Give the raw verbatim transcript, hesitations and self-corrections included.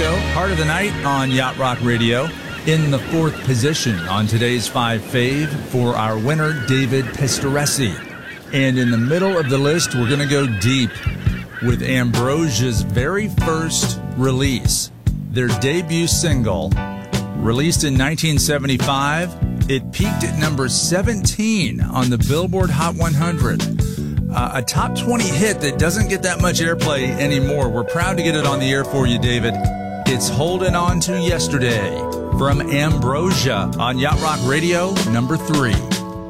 Disco, Heart of the Night on Yacht Rock Radio. In the fourth position on today's Five Fave for our winner, David Pistoresi. And in the middle of the list, we're going to go deep with Ambrosia's very first release, their debut single, released in nineteen seventy-five. It peaked at number seventeen on the Billboard Hot one hundred. Uh, a top twenty hit that doesn't get that much airplay anymore. We're proud to get it on the air for you, David. It's Holding On to Yesterday from Ambrosia on Yacht Rock Radio, number three.